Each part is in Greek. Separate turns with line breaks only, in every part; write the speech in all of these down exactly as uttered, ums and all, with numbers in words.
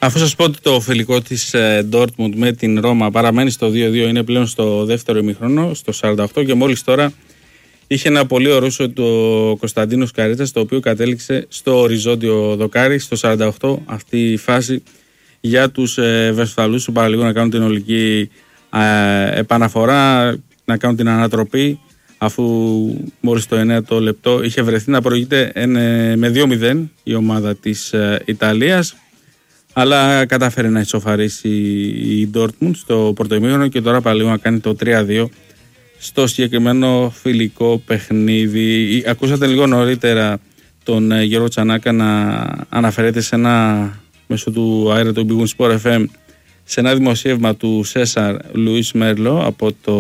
Αφού σας πω ότι το φιλικό της Dortmund με την Ρώμα παραμένει στο δύο δύο, είναι πλέον στο δεύτερο ημίχρονο, στο σαράντα οκτώ, και μόλις τώρα είχε ένα πολύ ορούσο το Κωνσταντίνος Καρίτσας, το οποίο κατέληξε στο οριζόντιο δοκάρι στο σαράντα οκτώ. Αυτή η φάση για τους ε, Βεσφαλούς που παραλίγο να κάνουν την ολική ε, επαναφορά, να κάνουν την ανατροπή, αφού μόλις το εννέα λεπτό είχε βρεθεί να προηγείται ε, με δύο μηδέν η ομάδα της ε, Ιταλίας, αλλά κατάφερε να ισοφαρίσει η Dortmund στο πρώτο ημίχρονο και τώρα παραλίγο να κάνει το τρία δύο στο συγκεκριμένο φιλικό παιχνίδι. Ακούσατε λίγο νωρίτερα τον Γιώργο Τσανάκα να αναφερέται σε ένα, μέσω του αέρα του Big Sport εφ εμ, σε ένα δημοσίευμα του Σέσαρ Λουίς Μέρλο, από το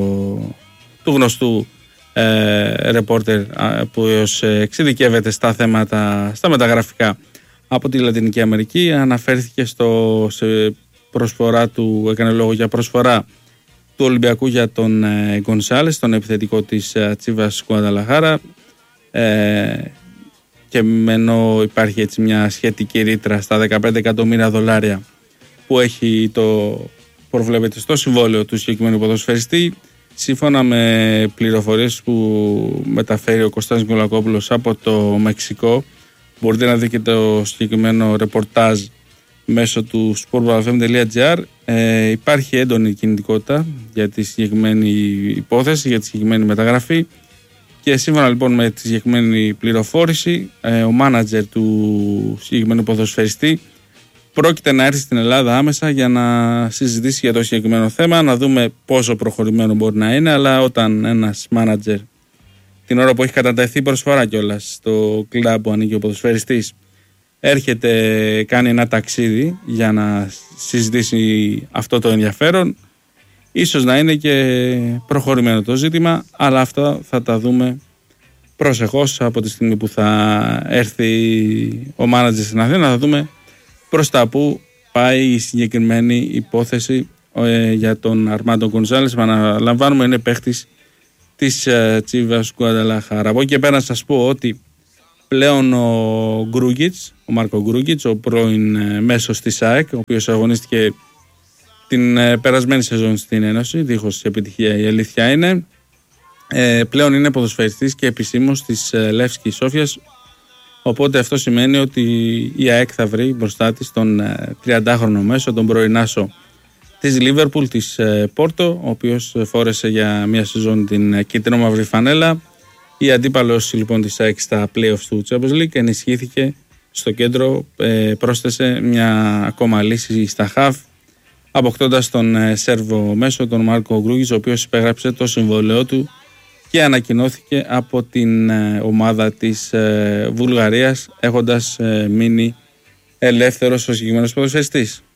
του γνωστού ε, ρεπόρτερ που εξειδικεύεται στα θέματα, στα μεταγραφικά από τη Λατινική Αμερική. Αναφέρθηκε στο, σε προσφορά του, έκανε λόγο για προσφορά του Ολυμπιακού για τον ε, Γκονσάλες, τον επιθετικό της ε, Τσίβας Γκουανταλαχάρα, ε, και ενώ υπάρχει έτσι μια σχετική ρήτρα στα δεκαπέντε εκατομμύρια δολάρια που έχει το προβλέπεται στο συμβόλαιο του συγκεκριμένου ποδοσφαιριστή, σύμφωνα με πληροφορίες που μεταφέρει ο Κωστάς Νικολακόπουλος από το Μεξικό. Μπορείτε να δείτε το συγκεκριμένο ρεπορτάζ μέσω του σπορτ εφ εμ τελεία τζι άρ. Ε, υπάρχει έντονη κινητικότητα για τη συγκεκριμένη υπόθεση, για τη συγκεκριμένη μεταγραφή, και σύμφωνα λοιπόν με τη συγκεκριμένη πληροφόρηση, ε, ο μάνατζερ του συγκεκριμένου ποδοσφαιριστή πρόκειται να έρθει στην Ελλάδα άμεσα για να συζητήσει για το συγκεκριμένο θέμα, να δούμε πόσο προχωρημένο μπορεί να είναι. Αλλά όταν ένας μάνατζερ, την ώρα που έχει κατατεθεί προσφορά κιόλας στο κλαμπ που ανοίγει ο ποδοσφαιριστής, έρχεται, κάνει ένα ταξίδι για να συζητήσει αυτό το ενδιαφέρον, ίσως να είναι και προχωρημένο το ζήτημα, αλλά αυτά θα τα δούμε προσεχώς από τη στιγμή που θα έρθει ο μάνατζερ στην Αθήνα. Θα δούμε προς τα που πάει η συγκεκριμένη υπόθεση ε, για τον Αρμάντο Γκονσάλες, που αναλαμβάνουμε είναι παίχτης της ε, Τσίβας Γκουανταλαχάρα. Από εκεί και πέρα να σας πω ότι πλέον ο Γκρούγκιτς, ο Μάρκο Γκρούγκιτς, ο πρώην ε, μέσος της ΑΕΚ, ο οποίος αγωνίστηκε την ε, περασμένη σεζόν στην Ένωση, δίχως επιτυχία η αλήθεια είναι, ε, πλέον είναι ποδοσφαιριστής και επισήμως της ε, Λεύσκη Σόφιας. Οπότε αυτό σημαίνει ότι η ΑΕΚ θα βρει μπροστά της τον τριαντάχρονο μέσο, τον πρωινάσο της Λίβερπουλ, της Πόρτο, ο οποίος φόρεσε για μια σεζόν την κίτρινο-μαύρη φανέλα. Η αντίπαλος λοιπόν της ΑΕΚ στα playoffs του Champions League ενισχύθηκε στο κέντρο, πρόσθεσε μια ακόμα λύση στα χαφ, αποκτώντας τον Σέρβο μέσο, τον Μάρκο Γκρούγκιτς, ο οποίος υπέγραψε το συμβόλαιό του και ανακοινώθηκε από την ομάδα της Βουλγαρίας, έχοντας μείνει ελεύθερος ο συγκεκριμένος ποδοσφαιριστής.